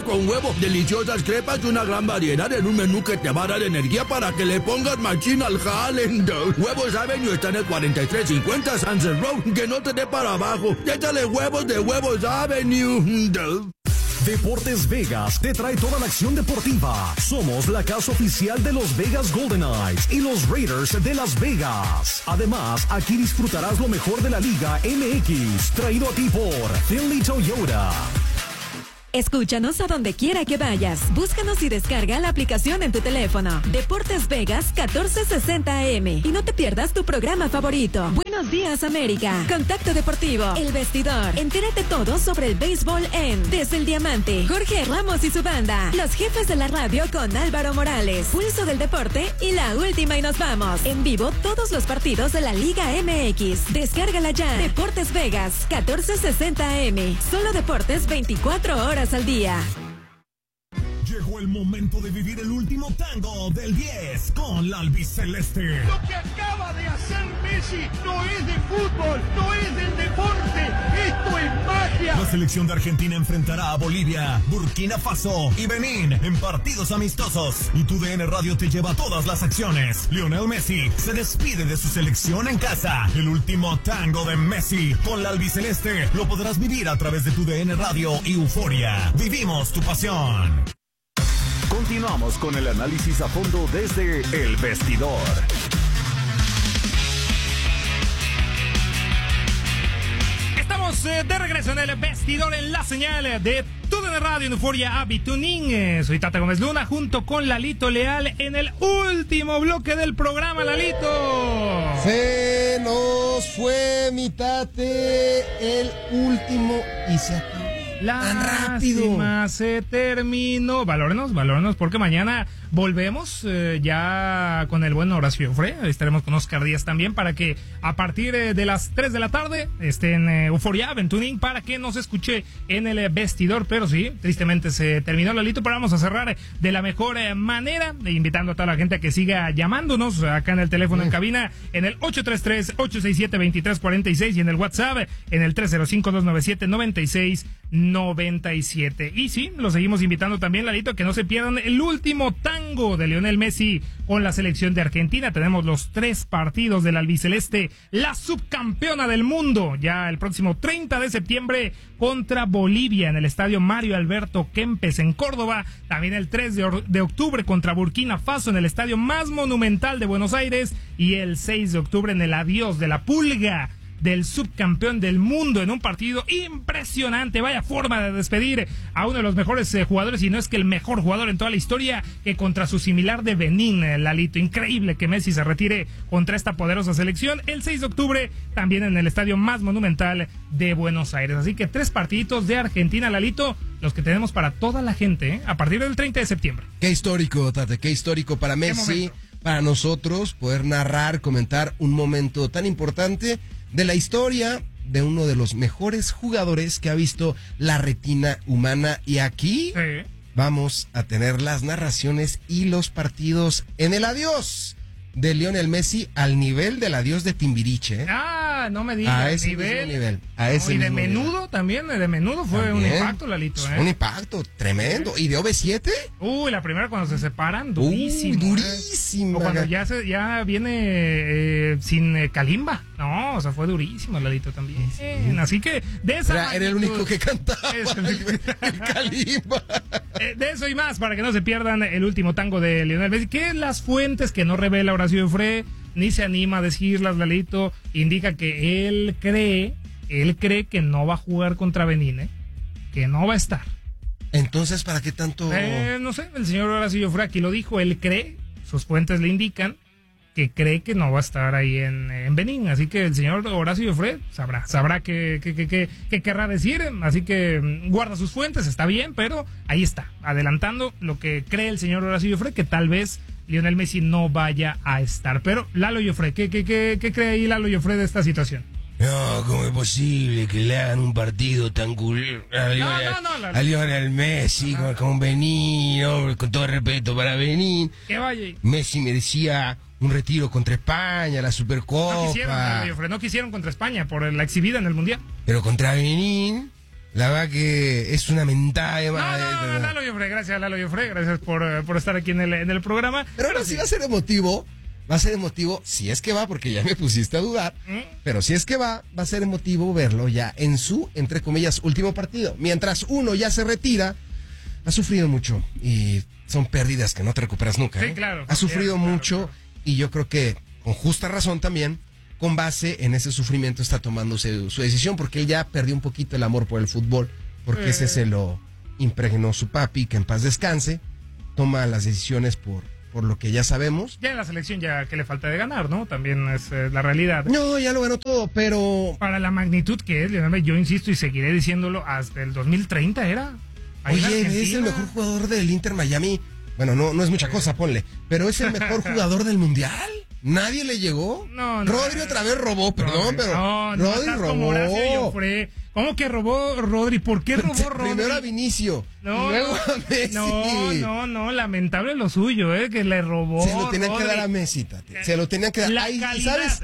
con huevo, deliciosas crepas y una gran variedad en un menú que te va a dar energía para que le pongas machín al jale. Huevos Avenue está en el 4350 Sunset Road, que no te dé para abajo. Échale huevos de Huevos Avenue. Deportes Vegas te trae toda la acción deportiva. Somos la casa oficial de los Vegas Golden Knights y los Raiders de Las Vegas. Además, aquí disfrutarás lo mejor de la Liga MX, traído a ti por Finley Toyota. Escúchanos a donde quiera que vayas. Búscanos y descarga la aplicación en tu teléfono. Deportes Vegas 1460 AM. Y no te pierdas tu programa favorito. Buenos días, América. Contacto Deportivo. El Vestidor. Entérate todo sobre el béisbol en Desde el Diamante. Jorge Ramos y su banda. Los jefes de la radio con Álvaro Morales. Pulso del Deporte y La Última y nos vamos. En vivo todos los partidos de la Liga MX. Descárgala ya. Deportes Vegas 1460 AM. Solo deportes 24 horas al día. Llegó el momento de vivir el último tango del 10 con la albiceleste. Lo que acaba de hacer Messi no es de fútbol, no es del deporte, esto es magia. La selección de Argentina enfrentará a Bolivia, Burkina Faso y Benín en partidos amistosos. Y tu DN Radio te lleva todas las acciones. Lionel Messi se despide de su selección en casa. El último tango de Messi con la albiceleste lo podrás vivir a través de tu DN Radio y Euforia. Vivimos tu pasión. Continuamos con el análisis a fondo desde El Vestidor. Estamos de regreso en El Vestidor en la señal de TUDN Radio en Euforia App Tuning. Soy Tata Gómez Luna junto con Lalito Leal en el último bloque del programa, Lalito. Se nos fue mi Tate, el último y se acabó. Lástima, se terminó. Valórenos, porque mañana volvemos ya con el buen Horacio Jofré. Estaremos con Oscar Díaz también para que a partir de las 3 de la tarde esté en Euforia, en Tuning, para que nos escuche en El Vestidor. Pero sí, tristemente se terminó, Lalito, pero vamos a cerrar de la mejor manera, invitando a toda la gente a que siga llamándonos acá en el teléfono en cabina, en el 833-867-2346 y en el WhatsApp en el 305-297-9697. Y sí, lo seguimos invitando también, Lalito, que no se pierdan el último tango de Lionel Messi con la selección de Argentina. Tenemos los 3 partidos del albiceleste, la subcampeona del mundo, ya el próximo 30 de septiembre contra Bolivia en el estadio Mario Alberto Kempes en Córdoba. También el 3 de octubre contra Burkina Faso en el estadio más monumental de Buenos Aires. Y el 6 de octubre en el adiós de la Pulga, del subcampeón del mundo, en un partido impresionante. Vaya forma de despedir a uno de los mejores jugadores, y no es que el mejor jugador en toda la historia, que contra su similar de Benín, Lalito. Increíble que Messi se retire contra esta poderosa selección el 6 de octubre, también en el estadio más monumental de Buenos Aires. Así que 3 partiditos de Argentina, Lalito, los que tenemos para toda la gente, a partir del 30 de septiembre. Qué histórico, Tate, qué histórico para Messi, para nosotros, poder narrar, comentar un momento tan importante de la historia de uno de los mejores jugadores que ha visto la retina humana. Y aquí vamos a tener las narraciones y los partidos en el adiós de Lionel Messi al nivel del adiós de Timbiriche. Ah, no me digas. A ese nivel. A ese y de mismo Menudo nivel. también, de Menudo fue También, un impacto, Lalito. Un impacto tremendo. ¿Y de OV7? La primera cuando se separan, durísimo. Durísimo. O cuando ya viene sin Kalimba. No, o sea, fue durísimo, Lalito, también. Sí. Así que de esa era el único que cantaba el Kalimba. De eso y más, para que no se pierdan el último tango de Lionel Messi, que las fuentes que no revela Horacio Jofré, ni se anima a decirlas, Lalito, indica que él cree que no va a jugar contra Benín, que no va a estar. Entonces, ¿para qué tanto? No sé, el señor Horacio Jofré aquí lo dijo, él cree, sus fuentes le indican que cree que no va a estar ahí en Benín. Así que el señor Horacio Jofré sabrá qué querrá decir. Así que guarda sus fuentes, está bien, pero ahí está, adelantando lo que cree el señor Horacio Jofré, que tal vez Lionel Messi no vaya a estar. Pero Lalo Jofré, ¿qué cree ahí Lalo Jofré de esta situación? No, ¿cómo es posible que le hagan un partido tan cool a Lionel Messi con Benín, con todo el respeto para Benín? Que vaya. Messi merecía un retiro contra España, la Supercopa. No quisieron contra España por la exhibida en el Mundial. Pero contra Benín La verdad que es una mentada de madre. No, Lalo Joffre, gracias Lalo Joffre, gracias por estar aquí en el programa. Pero ahora sí va a ser emotivo. Va a ser emotivo si es que va, porque ya me pusiste a dudar. Pero si es que va a ser emotivo verlo ya en su, entre comillas, último partido. Mientras uno ya se retira, ha sufrido mucho. Y son pérdidas que no te recuperas nunca. Sí, claro. Ha sufrido mucho. Claro. Y yo creo que con justa razón también, con base en ese sufrimiento está tomándose su decisión. Porque él ya perdió un poquito el amor por el fútbol. Porque ese se lo impregnó su papi, que en paz descanse. Toma las decisiones por lo que ya sabemos. Ya en la selección ya que le falta de ganar, ¿no? También es la realidad. No, ya lo ganó todo, pero... Para la magnitud que es, Lionel, yo insisto y seguiré diciéndolo, hasta el 2030 era. Oye, es el mejor jugador del Inter Miami. Bueno, no es mucha cosa, ponle. Pero es el mejor jugador del Mundial. ¿Nadie le llegó? No. Rodri otra vez robó, perdón, pero... Rodri robó. Como Horacio Joffre. ¿Cómo que robó Rodri? ¿Por qué robó Rodri? Primero a Vinicio, luego a Messi. No, lamentable lo suyo, que le robó. Se lo tenían que dar a Messi, Tati. Se lo tenían que dar. La calidad, ¿sabes?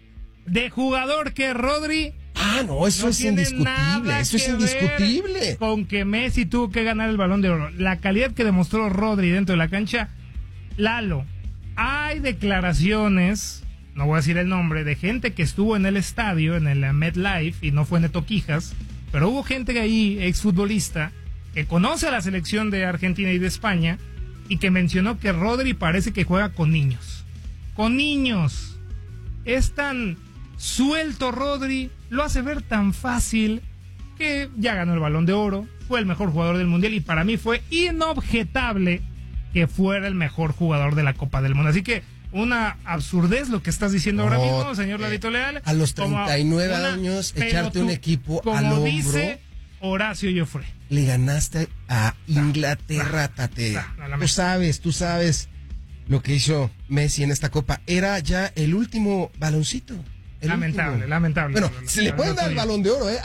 De jugador que Rodri. No, eso es indiscutible. Eso es indiscutible. Con que Messi tuvo que ganar el Balón de Oro. La calidad que demostró Rodri dentro de la cancha. Lalo, hay declaraciones, no voy a decir el nombre, de gente que estuvo en el estadio, en el MetLife, y no fue Neto Quijas, pero hubo gente ahí, exfutbolista, que conoce a la selección de Argentina y de España, y que mencionó que Rodri parece que juega con niños. Con niños. Es tan suelto Rodri, lo hace ver tan fácil, que ya ganó el Balón de Oro, fue el mejor jugador del Mundial, y para mí fue inobjetable que fuera el mejor jugador de la Copa del Mundo. Así que una absurdez lo que estás diciendo ahora mismo, señor Lalito Leal. A los 39 años, echarte un equipo al hombro. Como dice Horacio Joffre. Le ganaste a Inglaterra, Tate. Tú sabes lo que hizo Messi en esta Copa. Era ya el último baloncito. Lamentable. Bueno, se le pueden dar el Balón de Oro,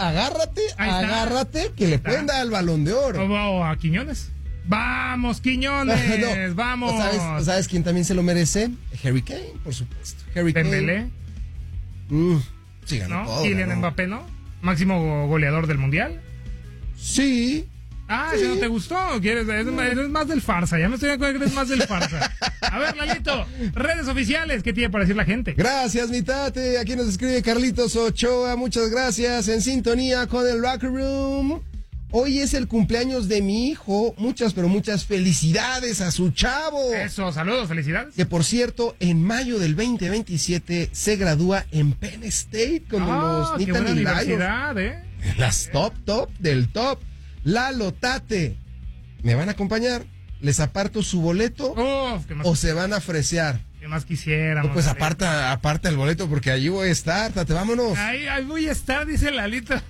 Agárrate, que le pueden dar el Balón de Oro. O a Quiñones. ¡Vamos, Quiñones! ¡Vamos! ¿Sabes quién también se lo merece? Harry Kane, por supuesto. Harry Kane. Dembélé. Sí, ganó todo. Kylian Mbappé, ¿no? Máximo goleador del Mundial. Sí. ¿Eso no te gustó? Eres más del farsa. Ya me estoy acordando que eres más del farsa. A ver, Lalito, redes oficiales, ¿qué tiene para decir la gente? Gracias, mi Tate. Aquí nos escribe Carlitos Ochoa. Muchas gracias. En sintonía con el Locker Room. Hoy es el cumpleaños de mi hijo. Muchas felicidades a su chavo. Eso, saludos, felicidades. Que por cierto, en mayo del 2027 se gradúa en Penn State con los Nittany Lions. Las top del top. Lalo, Tate, ¿me van a acompañar? ¿Les aparto su boleto? ¿O se van a fresear? ¿Qué más quisiéramos? Pues aparta el boleto porque allí voy a estar, Tate, vámonos. Ahí voy a estar, dice Lalito.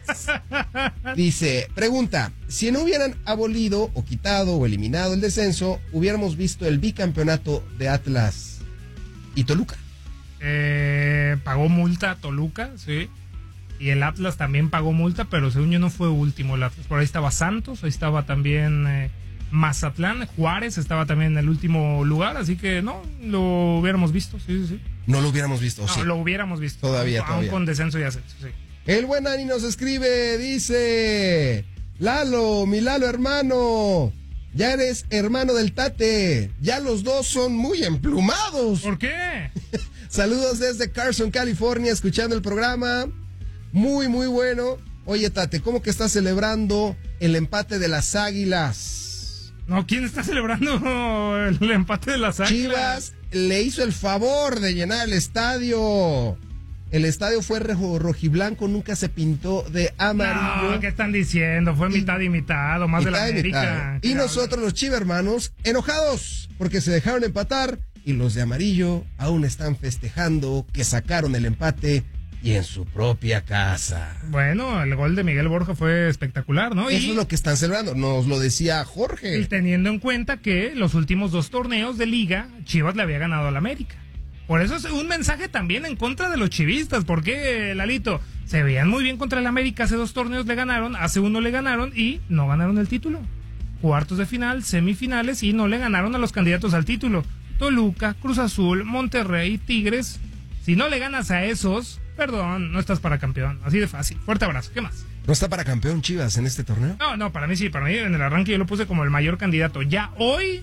Dice, pregunta, si no hubieran abolido o quitado o eliminado el descenso, hubiéramos visto el bicampeonato de Atlas y Toluca. Pagó multa Toluca, sí. Y el Atlas también pagó multa, pero según yo no fue último el Atlas. Por ahí estaba Santos, ahí estaba también Mazatlán, Juárez estaba también en el último lugar, así que no, lo hubiéramos visto, sí. No lo hubiéramos visto, no, sí. Lo hubiéramos visto. Todavía. Aún con descenso y ascenso, sí. El buen Ani nos escribe, dice, Lalo, mi Lalo hermano, ya eres hermano del Tate, ya los dos son muy emplumados. ¿Por qué? Saludos desde Carson, California, escuchando el programa, muy bueno. Oye, Tate, ¿cómo que estás celebrando el empate de las Águilas? No, ¿quién está celebrando el empate de las Águilas? Chivas le hizo el favor de llenar el estadio. El estadio fue rojiblanco, nunca se pintó de amarillo. No, ¿qué están diciendo? Fue mitad y mitad, o más de la América. Y nosotros, los chivermanos, enojados, porque se dejaron empatar, y los de amarillo aún están festejando que sacaron el empate y en su propia casa. Bueno, el gol de Miguel Borja fue espectacular, ¿no? Eso es lo que están celebrando, nos lo decía Jorge. Y teniendo en cuenta que los últimos 2 torneos de liga, Chivas le había ganado al América. Por eso es un mensaje también en contra de los chivistas, porque, Lalito, se veían muy bien contra el América, hace 2 torneos le ganaron, hace 1 le ganaron y no ganaron el título. Cuartos de final, semifinales y no le ganaron a los candidatos al título. Toluca, Cruz Azul, Monterrey, Tigres. Si no le ganas a esos, perdón, no estás para campeón. Así de fácil. Fuerte abrazo. ¿Qué más? ¿No está para campeón Chivas en este torneo? No, para mí sí, para mí en el arranque yo lo puse como el mayor candidato. Ya hoy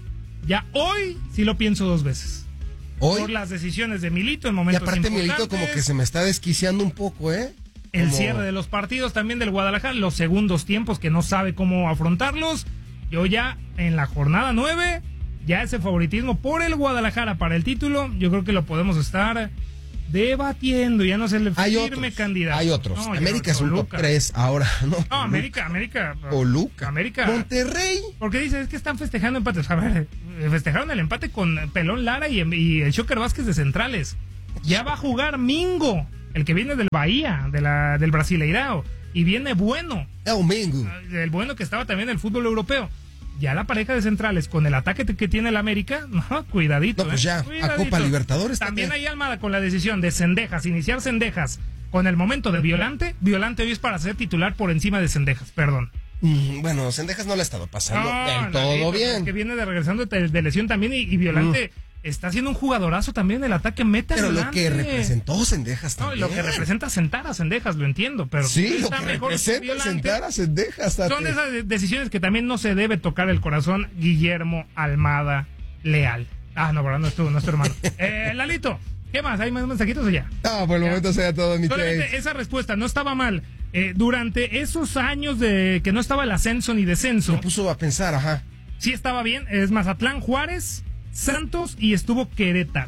sí lo pienso 2 veces. ¿Hoy? Por las decisiones de Milito en momentos importantes. Y aparte Milito como que se me está desquiciando un poco, ¿eh? El cierre de los partidos también del Guadalajara, los segundos tiempos que no sabe cómo afrontarlos. Yo ya en la jornada 9, ya ese favoritismo por el Guadalajara para el título, yo creo que lo podemos estar debatiendo, ya no se le firme candidato. Hay otros. No, América es un top 3 ahora, ¿no? No, América. Toluca. América. Monterrey. Porque dice, es que están festejando empates. A ver, festejaron el empate con Pelón Lara y el Shocker Vázquez de centrales. Ya va a jugar Mingo, el que viene del Bahía, del Brasileirao. Y viene Bueno. Mingo. El Bueno que estaba también en el fútbol europeo. Ya la pareja de centrales con el ataque que tiene el América, no, cuidadito. No, pues ya, cuidadito. a Copa Libertadores también hay Almada con la decisión de Cendejas, iniciar Cendejas con el momento de Violante. Violante hoy es para ser titular por encima de Cendejas, perdón. Bueno, Cendejas no le ha estado pasando del todo bien. Que viene regresando de lesión también y Violante está siendo un jugadorazo también en el ataque meta. Pero lo que representó Cendejas también. No, lo que representa sentar a Cendejas, lo entiendo, pero sí, lo que representa sentar a Cendejas. Son esas decisiones que también no se debe tocar el corazón. Guillermo Almada Leal. No, verdad, no es tu hermano. Lalito, ¿qué más? ¿Hay más mensajitos o ya? No, por el momento sea todo, mi Solamente esa respuesta no estaba mal. Durante esos años de que no estaba el ascenso ni descenso. Me puso a pensar, ajá. Sí estaba bien. Es Mazatlán, Juárez, Santos y estuvo Querétaro.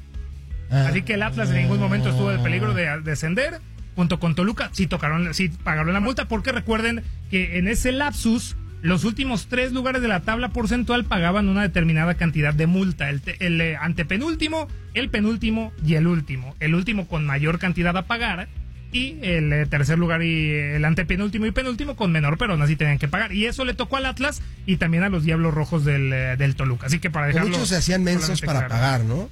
Así que el Atlas en ningún momento estuvo en peligro de descender. Junto con Toluca sí pagaron la multa, porque recuerden que en ese lapsus los últimos 3 lugares de la tabla porcentual pagaban una determinada cantidad de multa. El antepenúltimo, el penúltimo y el último. El último con mayor cantidad a pagar y el tercer lugar y el antepenúltimo y penúltimo con menor, pero aún así tenían que pagar. Y eso le tocó al Atlas y también a los Diablos Rojos del Toluca. Así que para dejarlo... Muchos se hacían mensos para pagar, ¿no?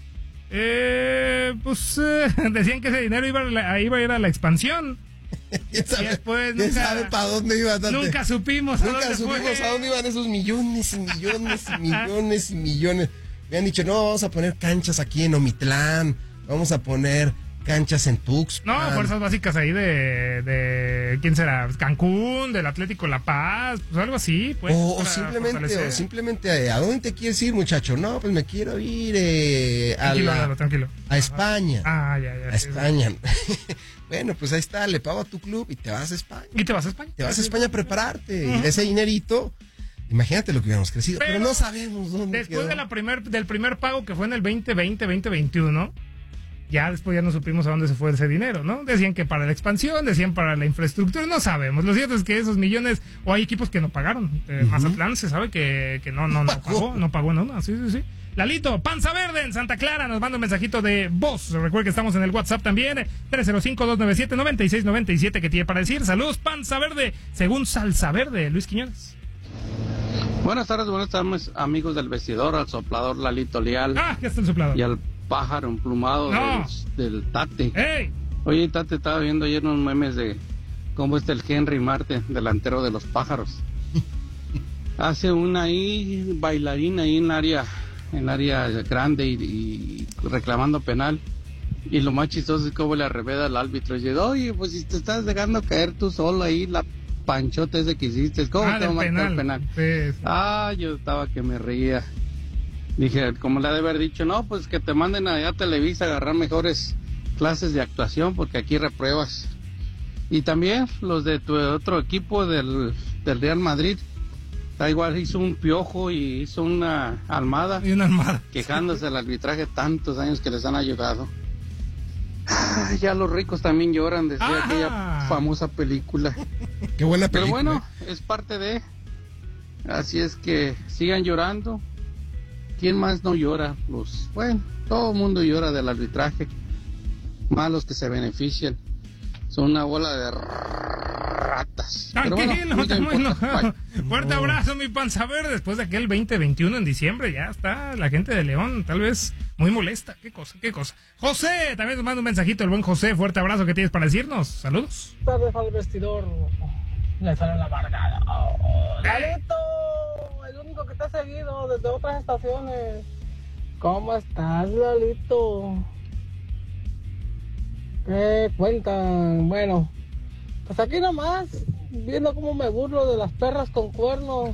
Decían que ese dinero iba a ir a la expansión. ¿Quién sabe, y después ¿quién sabe para dónde iba? Nunca supimos a dónde iban esos millones y millones y millones y millones. Me han dicho, no, vamos a poner canchas aquí en Omitlán, vamos a poner canchas en Tuxpan. No, fuerzas básicas ahí de ¿quién será? Cancún, del Atlético La Paz, pues algo así, pues. O simplemente, ¿a dónde te quieres ir, muchacho? No, pues me quiero ir tranquilo. A España. Ya. A España. Bueno, pues ahí está, le pago a tu club y te vas a España. ¿Y te vas a España? Te vas a España a prepararte. Y de ese dinerito, imagínate lo que hubiéramos crecido. Pero no sabemos dónde después quedó. del primer pago que fue en el 2020-2021, ya después ya no supimos a dónde se fue ese dinero, ¿no? Decían que para la expansión, decían para la infraestructura, no sabemos. Lo cierto es que esos millones, o hay equipos que no pagaron. Mazatlán se sabe que no pagó, no, sí. Lalito, Panza Verde en Santa Clara nos manda un mensajito de voz. Recuerda que estamos en el WhatsApp también, 305-297-9697, que tiene para decir. Saludos, Panza Verde, según Salsa Verde, Luis Quiñones. Buenas tardes, amigos del vestidor, al soplador Lalito Leal. ¿Qué está el soplador? Y al pájaro emplumado del Tate. ¡Ey! Oye, Tate, estaba viendo ayer unos memes de cómo está el Henry Marte, delantero de los pájaros. Hace una bailarina ahí en el área grande y reclamando penal. Y lo más chistoso es cómo le arremeda al árbitro. Y dice, oye, pues si te estás dejando caer tú solo ahí, la panchota ese que hiciste, ¿cómo te va a marcar el penal? Sí. Yo estaba que me reía. Dije, como le ha de haber dicho, no, pues que te manden allá a Televisa a agarrar mejores clases de actuación, porque aquí repruebas. Y también los de tu otro equipo del Real Madrid, da igual, hizo un piojo y hizo una Almada. Y una Almada. Quejándose del arbitraje tantos años que les han ayudado. Ya los ricos también lloran, decía aquella famosa película. Qué buena película. Pero bueno, es parte de... Así es que sigan llorando. ¿Quién más no llora? Todo el mundo llora del arbitraje. Más los que se benefician. Son una bola de ratas. Tranquilo, está muy enojado. Fuerte abrazo, mi Panza Verde. Después de aquel 2021 en diciembre, ya está la gente de León, tal vez muy molesta. ¿Qué cosa? José, también nos manda un mensajito el buen José. Fuerte abrazo, ¿qué tienes para decirnos? Saludos. Buenas tardes al vestidor. Le sale la amargada. Lalito, el único que te ha seguido desde otras estaciones. ¿Cómo estás, Lalito? ¿Qué cuentan? Bueno, pues aquí nomás, viendo cómo me burlo de las perras con cuernos.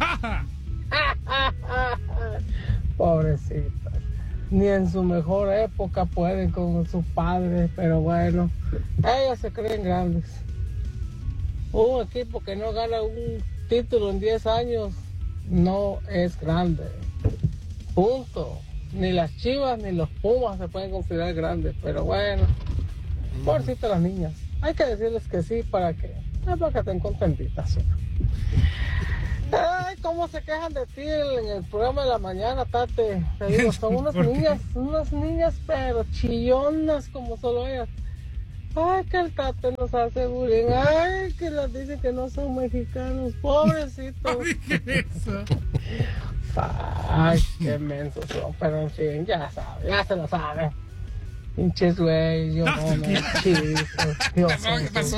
Pobrecitas. Ni en su mejor época pueden con sus padres, pero bueno, ellas se creen grandes. Un equipo que no gana un título en 10 años no es grande. Punto. Ni las Chivas ni los Pumas se pueden considerar grandes, pero bueno, pobrecito las niñas. Hay que decirles que sí para que estén contentitas. Ay, cómo se quejan de ti en el programa de la mañana, Tate. Te digo, son unas niñas, pero chillonas como solo ellas. Ay, que el Tate nos hace bullying. Ay, que nos dicen que no son mexicanos. Pobrecitos. Ay, qué mensos son. Pero en fin, ya sabe, ya se lo sabe. Pinches güey, yo no, Dios. ¿Qué pasó?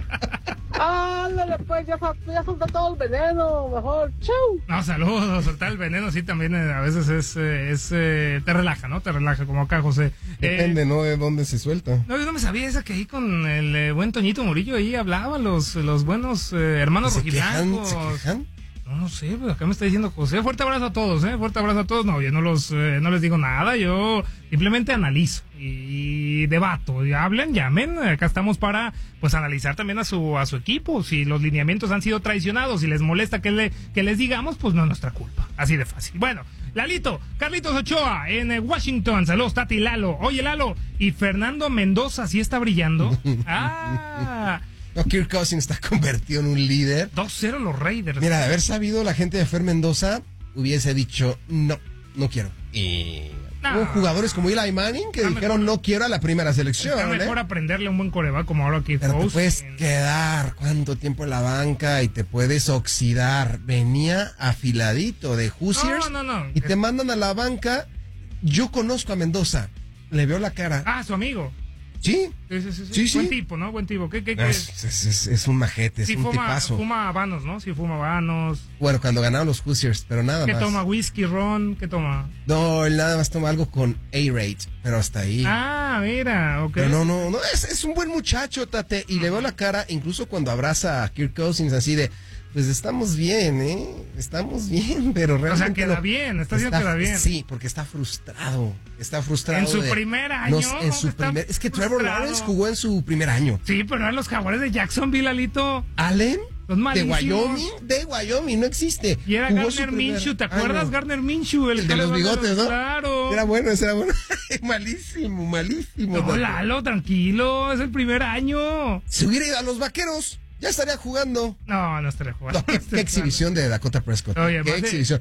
Ándale, pues, ya soltó todo el veneno, mejor, chau. No, saludos, soltar el veneno sí también a veces te relaja, ¿no? Te relaja, como acá, José. Depende, ¿no? De dónde se suelta. No, yo no me sabía esa que ahí con el buen Toñito Murillo, ahí hablaban los buenos hermanos rojiblancos. ¿Se quejan? No sé, pues acá me está diciendo José. Fuerte abrazo a todos, fuerte abrazo a todos. No, yo no les digo nada, yo simplemente analizo y debato. Y hablen, llamen, acá estamos para pues analizar también a su equipo. Si los lineamientos han sido traicionados, si les molesta que les digamos, pues no es nuestra culpa. Así de fácil. Bueno, Lalito, Carlitos Ochoa en Washington. Saludos, Tati, Lalo. Oye, Lalo, y Fernando Mendoza sí está brillando. No, Kirk Cousins está convertido en un líder. 2-0 los Raiders. Mira, de haber sabido la gente de Fer Mendoza, hubiese dicho, no quiero. Y hubo jugadores como Eli Manning que dijeron, no quiero a la primera selección. Está mejor aprenderle un buen coreback como ahora Kirk Cousins. Pero te puedes quedar cuánto tiempo en la banca y te puedes oxidar. Venía afiladito de Hoosiers. No. Y te mandan a la banca. Yo conozco a Mendoza. Le veo la cara. Su amigo. Sí. Buen tipo, ¿no? Buen tipo. ¿Qué es un majete, es un tipazo. Fuma habanos, ¿no? Sí, fuma habanos. Bueno, cuando ganaron los Hoosiers, pero nada ¿Qué más. ¿Qué toma? ¿Whisky, ron? ¿Qué toma? No, él nada más toma algo con A-Rate, pero hasta ahí. Mira, ok. Pero no, es un buen muchacho, Tate, y le veo la cara, incluso cuando abraza a Kirk Cousins así de, pues estamos bien, estamos bien, pero realmente... O sea, queda bien, está diciendo que queda bien. Sí, porque está frustrado. En su primer año. Es que Trevor Lawrence jugó en su primer año. Sí, pero eran los Jaguares de Jacksonville, Alito. ¿Allen? De Wyoming, no existe. Y era Gardner Minshew, ¿te acuerdas? Gardner Minshew, el de los bigotes, ¿no? Claro. Era bueno. malísimo. No, Lalo, tranquilo, es el primer año. Si hubiera ido a los Vaqueros, ya estaría jugando. No estaría jugando. No, qué exhibición de Dakota Prescott. Oye, qué exhibición.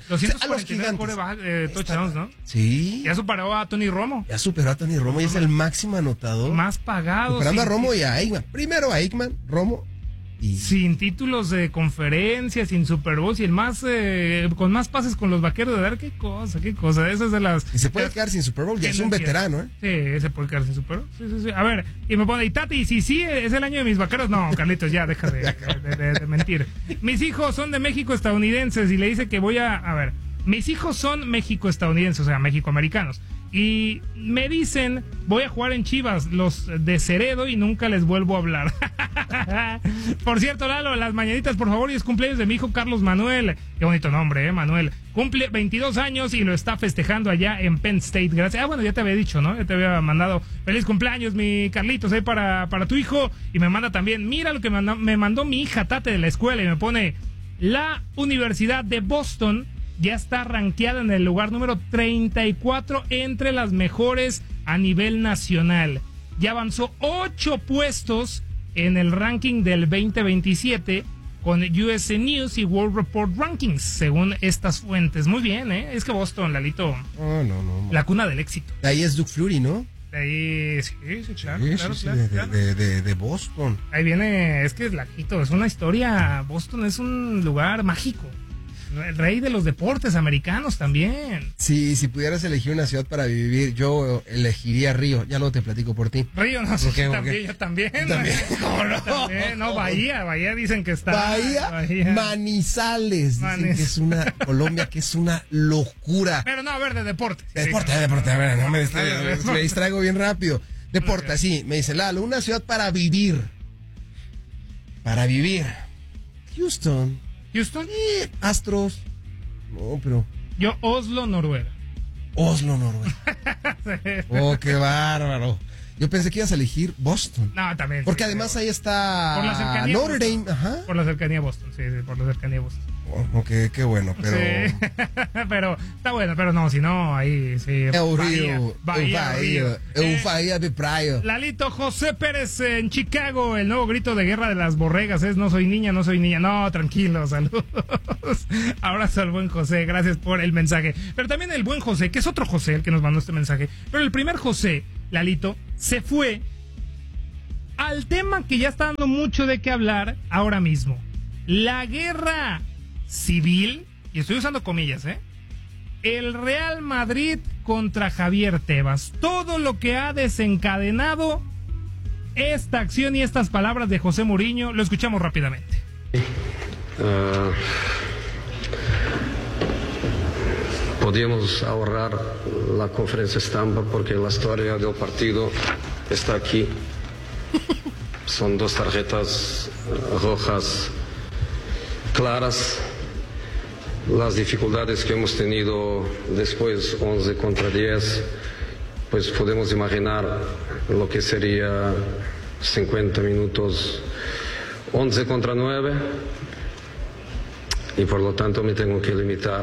249 touchdowns, ¿no? Sí. Ya superó a Tony Romo. Ya superó a Tony Romo y es el máximo anotador. Más pagado. Superando a Romo y a Aikman. Primero a Aikman, Romo. Sin títulos de conferencia, sin Super Bowl, y el más con más pases con los Vaqueros de dar, qué cosa. Esa es de las... Y se puede quedar sin Super Bowl, ya es un veterano, Sí, se puede quedar sin Super Bowl. Sí. A ver, y me pone, y Tati, sí, es el año de mis Vaqueros. No, Carlitos, ya, deja de mentir. Mis hijos son de México estadounidenses y le dice que a ver, mis hijos son México-estadounidenses, o sea, México-americanos. Y me dicen, voy a jugar en Chivas, los desheredo y nunca les vuelvo a hablar. Por cierto, Lalo, las mañanitas, por favor, y es cumpleaños de mi hijo Carlos Manuel. Qué bonito nombre, Manuel. Cumple 22 años y lo está festejando allá en Penn State. Gracias. Bueno, ya te había dicho, ¿no? Ya te había mandado feliz cumpleaños, mi Carlitos, ahí para tu hijo. Y me manda también, mira lo que me mandó mi hija Tate de la escuela y me pone, la Universidad de Boston ya está rankeada en el lugar número 34 entre las mejores a nivel nacional. Ya avanzó 8 puestos en el ranking del 2027 con USA News y World Report Rankings, según estas fuentes. Muy bien, Es que Boston, Lalito. No. La cuna del éxito. De ahí es Duke Fleury, ¿no? De ahí, sí, claro. De Boston. Ahí viene, es que es Lalito, es una historia. Boston es un lugar mágico. El rey de los deportes americanos también. Sí, si pudieras elegir una ciudad para vivir, yo elegiría Río. Ya luego te platico por ti. Río, no sé. Yo también. No, Bahía dicen que está. Bahía. Manizales. Dicen que es una Colombia, que es una locura. Pero no, a ver, de deporte. Deporte. A ver, no me distraigo bien rápido. Deporte, sí. Me dice, Lalo, una ciudad para vivir. Houston. ¿Houston? Astros. No, pero... Yo, Oslo, Noruega. Oslo, Noruega. Oh, qué bárbaro. Yo pensé que ibas a elegir Boston. No, también. Porque además ahí está por la cercanía Notre Dame. Ajá. Por la cercanía a Boston, sí, por la cercanía a Boston. Ok, qué bueno, pero... Sí. Pero está bueno, pero no, si no, ahí sí. Bahía de Praia. Lalito, José Pérez en Chicago, el nuevo grito de guerra de las borregas es no soy niña, no soy niña. No, tranquilo, saludos. Abrazo al buen José, gracias por el mensaje. Pero también el buen José, que es otro José el que nos mandó este mensaje. Pero el primer José, Lalito, se fue al tema que ya está dando mucho de qué hablar ahora mismo. La guerra civil, y estoy usando comillas, el Real Madrid contra Javier Tebas. Todo lo que ha desencadenado esta acción y estas palabras de José Mourinho, lo escuchamos rápidamente. Podíamos ahorrar la conferencia estampa porque la historia del partido está aquí. Son 2 tarjetas rojas claras. Las dificultades que hemos tenido después 11 contra 10, pues podemos imaginar lo que sería 50 minutos 11 contra 9 y por lo tanto me tengo que limitar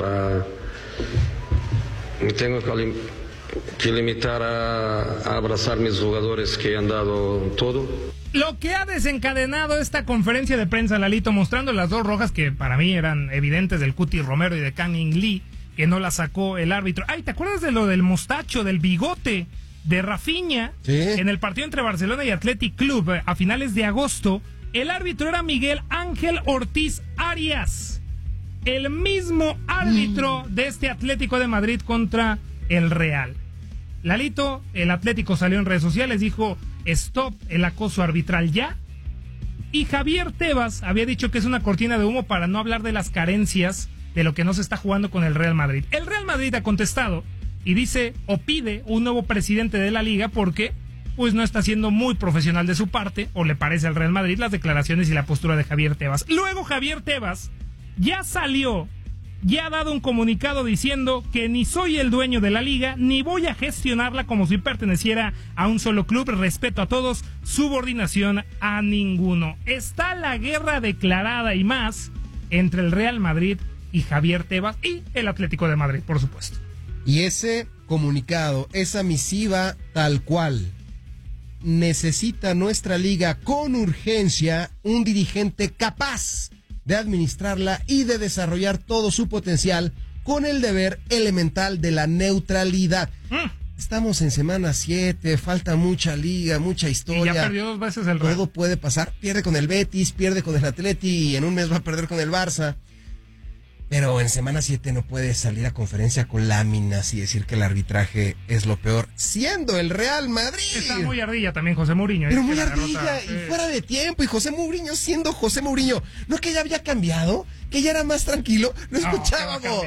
a abrazar mis jugadores que han dado todo. Lo que ha desencadenado esta conferencia de prensa, Lalito, mostrando las 2 rojas que para mí eran evidentes del Cuti Romero y de Kang In Lee, que no la sacó el árbitro. Ay, ¿te acuerdas de lo del mostacho, del bigote de Rafinha? Sí. En el partido entre Barcelona y Athletic Club a finales de agosto, el árbitro era Miguel Ángel Ortiz Arias, el mismo árbitro de este Atlético de Madrid contra el Real. Lalito, el Atlético salió en redes sociales, dijo stop el acoso arbitral ya. Y Javier Tebas había dicho que es una cortina de humo para no hablar de las carencias de lo que no se está jugando con el Real Madrid. El Real Madrid ha contestado y dice o pide un nuevo presidente de la liga porque pues no está siendo muy profesional de su parte, o le parece al Real Madrid las declaraciones y la postura de Javier Tebas. Luego Javier Tebas ya salió, ya ha dado un comunicado diciendo que ni soy el dueño de la liga, ni voy a gestionarla como si perteneciera a un solo club, respeto a todos, subordinación a ninguno. Está la guerra declarada y más entre el Real Madrid y Javier Tebas y el Atlético de Madrid, por supuesto. Y ese comunicado, esa misiva tal cual, necesita nuestra liga con urgencia un dirigente capaz de administrarla y de desarrollar todo su potencial con el deber elemental de la neutralidad. Estamos en semana 7, falta mucha liga, mucha historia. Y ya perdió 2 veces el Real. Todo puede pasar, pierde con el Betis, pierde con el Atleti y en un mes va a perder con el Barça. Pero en semana 7 no puede salir a conferencia con láminas y decir que el arbitraje es lo peor, siendo el Real Madrid. Está muy ardilla también José Mourinho. Pero muy ardilla y fuera de tiempo. Y José Mourinho siendo José Mourinho. ¿No que ya había cambiado? ¿Que ya era más tranquilo? No escuchábamos.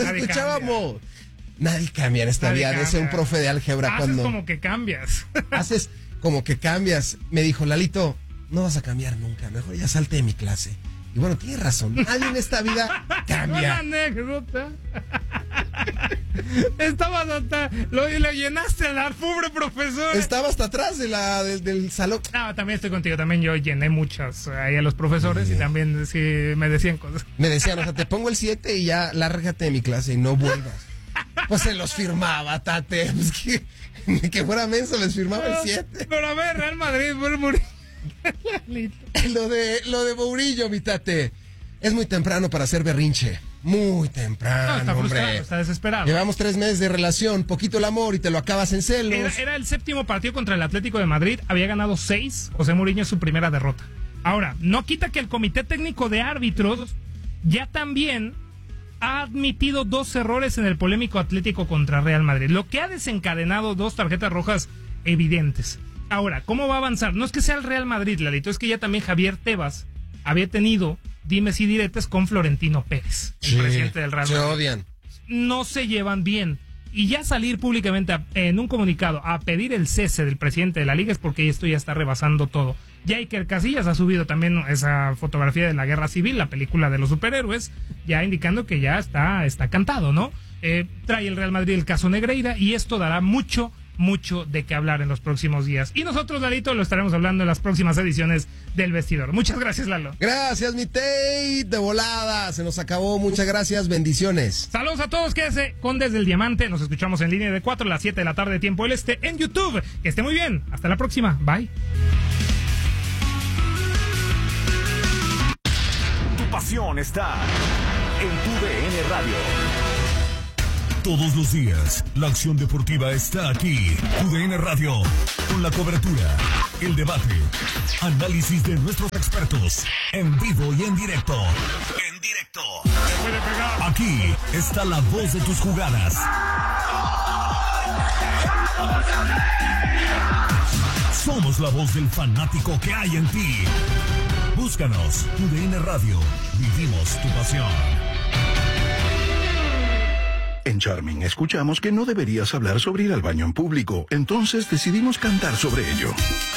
Nadie cambia en esta vida. Dice un profe de álgebra. Haces como que cambias. Haces como que cambias. Me dijo, Lalito, no vas a cambiar nunca. Mejor ya salte de mi clase. Y bueno, tienes razón, nadie en esta vida cambia. Una anécdota. Estabas hasta... Lo llenaste al pobre profesor. Estaba hasta atrás del salón. No, también estoy contigo, también yo llené muchas ahí a los profesores y también sí, me decían cosas. Me decían, o sea, te pongo el 7 y ya lárgate de mi clase y no vuelvas. Pues se los firmaba, tate. Pues que fuera menso, les firmaba el 7. Pero a ver, Real Madrid, Mourinho. Lo de Mourinho, mi tate. Es muy temprano para hacer berrinche. Muy temprano, está frustrado, hombre. está desesperado. Llevamos 3 meses de relación, poquito el amor y te lo acabas en celos. Era el 7º partido contra el Atlético de Madrid. Había ganado 6. José Mourinho es su primera derrota. Ahora, no quita que el Comité Técnico de Árbitros ya también ha admitido 2 errores en el polémico Atlético contra Real Madrid, lo que ha desencadenado 2 tarjetas rojas evidentes. Ahora, ¿cómo va a avanzar? No es que sea el Real Madrid, Lalito, es que ya también Javier Tebas había tenido dimes y diretes con Florentino Pérez, el presidente del Real Madrid. Se odian. No se llevan bien. Y ya salir públicamente en un comunicado a pedir el cese del presidente de la liga es porque esto ya está rebasando todo. Ya Iker Casillas ha subido también esa fotografía de la Guerra Civil, la película de los superhéroes, ya indicando que ya está cantado, ¿no? Trae el Real Madrid el caso Negreira y esto dará mucho de qué hablar en los próximos días. Y nosotros, Lalito, lo estaremos hablando en las próximas ediciones del Vestidor. Muchas gracias, Lalo. Gracias, mi Tate, de volada. Se nos acabó. Muchas gracias. Bendiciones. Saludos a todos. Quédese con Desde el Diamante. Nos escuchamos en línea de 4 a las 7 de la tarde, tiempo del este, en YouTube. Que esté muy bien. Hasta la próxima. Bye. Tu pasión está en tu DN Radio. Todos los días, la acción deportiva está aquí. TUDN Radio, con la cobertura, el debate, análisis de nuestros expertos, en vivo y en directo. Aquí está la voz de tus jugadas. Somos la voz del fanático que hay en ti. Búscanos, TUDN Radio. Vivimos tu pasión. En Charming escuchamos que no deberías hablar sobre ir al baño en público, entonces decidimos cantar sobre ello.